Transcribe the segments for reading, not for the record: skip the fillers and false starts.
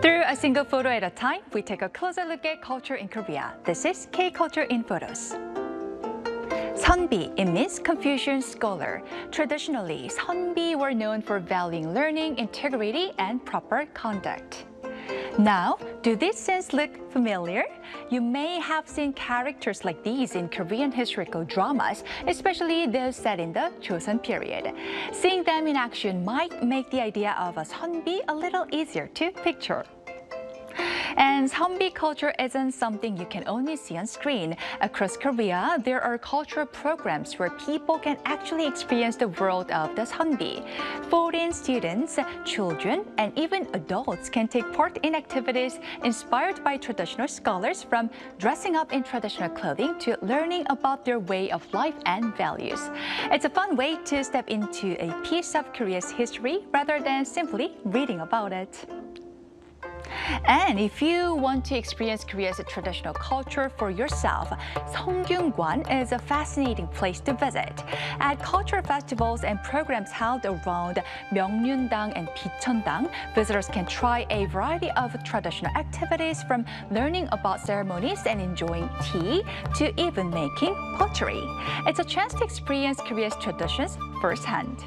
Through a single photo at a time, we take a closer look at culture in Korea. This is K-Culture in Photos. Seonbi, it means Confucian scholar. Traditionally, Seonbi were known for valuing learning, integrity, and proper conduct. Now, do these scenes look familiar? You may have seen characters like these in Korean historical dramas, especially those set in the Joseon period. Seeing them in action might make the idea of a Seonbi a little easier to picture. And Seonbi culture isn't something you can only see on screen. Across Korea, there are cultural programs where people can actually experience the world of the Seonbi. Foreign students, children, and even adults can take part in activities inspired by traditional scholars, from dressing up in traditional clothing to learning about their way of life and values. It's a fun way to step into a piece of Korea's history rather than simply reading about it. And if you want to experience Korea's traditional culture for yourself, Seonggyungwan is a fascinating place to visit. At cultural festivals and programs held around Myeongnyundang and Bicheondang, visitors can try a variety of traditional activities, from learning about ceremonies and enjoying tea to even making pottery. It's a chance to experience Korea's traditions firsthand.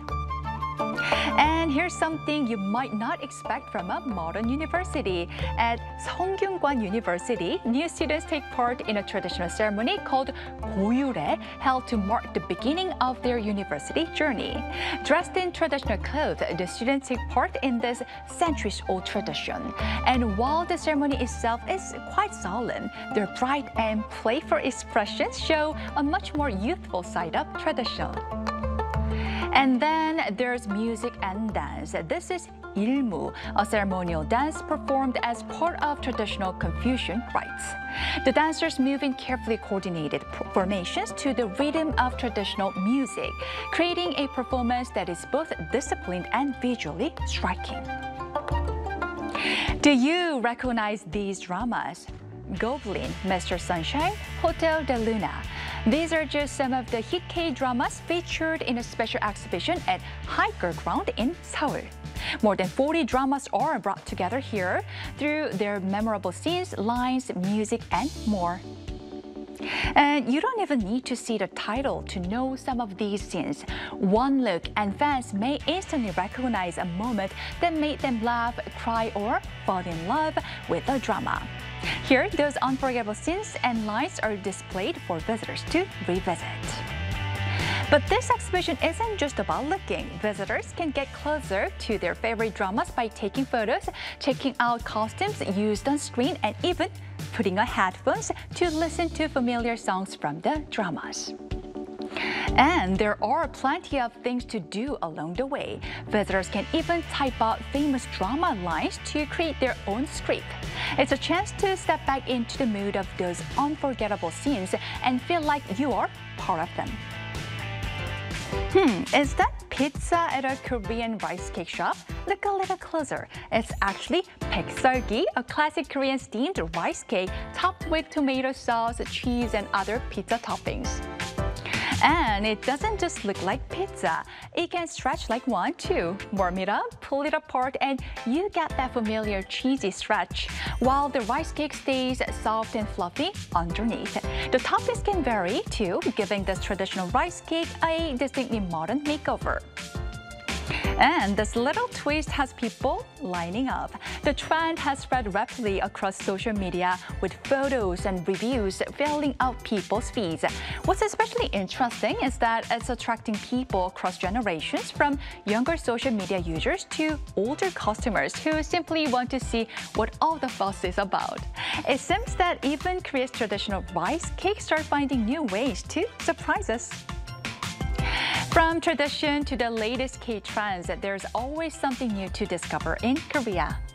And here's something you might not expect from a modern university. At Seonggyungwan University, new students take part in a traditional ceremony called Goyure, held to mark the beginning of their university journey. Dressed in traditional clothes, the students take part in this centuries-old tradition. And while the ceremony itself is quite solemn, their bright and playful expressions show a much more youthful side of tradition. And then there's music and dance. This is Ilmu, a ceremonial dance performed as part of traditional Confucian rites. The dancers move in carefully coordinated formations to the rhythm of traditional music, creating a performance that is both disciplined and visually striking. Do you recognize these dramas? Goblin, Mr. Sunshine, Hotel de Luna. These are just some of the hit K-dramas featured in a special exhibition at Higher Ground in Seoul. More than 40 dramas are brought together here through their memorable scenes, lines, music, and more. And you don't even need to see the title to know some of these scenes. One look and fans may instantly recognize a moment that made them laugh, cry, or fall in love with the drama. Here, those unforgettable scenes and lines are displayed for visitors to revisit. But this exhibition isn't just about looking. Visitors can get closer to their favorite dramas by taking photos, checking out costumes used on screen, and even putting on headphones to listen to familiar songs from the dramas. And there are plenty of things to do along the way. Visitors can even type out famous drama lines to create their own script. It's a chance to step back into the mood of those unforgettable scenes and feel like you are part of them. Is that pizza at a Korean rice cake shop? Look a little closer. It's actually baekseolgi, a classic Korean steamed rice cake topped with tomato sauce, cheese, and other pizza toppings. And it doesn't just look like pizza. It can stretch like one too. Warm it up, pull it apart, and you get that familiar cheesy stretch, while the rice cake stays soft and fluffy underneath. The toppings can vary too, giving this traditional rice cake a distinctly modern makeover. And this little twist has people lining up. The trend has spread rapidly across social media, with photos and reviews filling up people's feeds. What's especially interesting is that it's attracting people across generations, from younger social media users to older customers who simply want to see what all the fuss is about. It seems that even Korea's traditional rice cakes are finding new ways to surprise us. From tradition to the latest K-trends, there's always something new to discover in Korea.